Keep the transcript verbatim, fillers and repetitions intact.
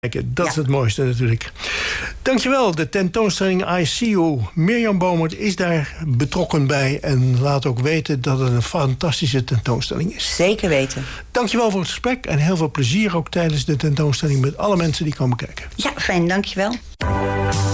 Dat ja. is het mooiste natuurlijk. Dankjewel, de tentoonstelling I See You. Mirjam Bomert is daar betrokken bij en laat ook weten dat het een fantastische tentoonstelling is. Zeker weten. Dankjewel voor het gesprek en heel veel plezier ook tijdens de tentoonstelling met alle mensen die komen kijken. Ja, fijn, dankjewel.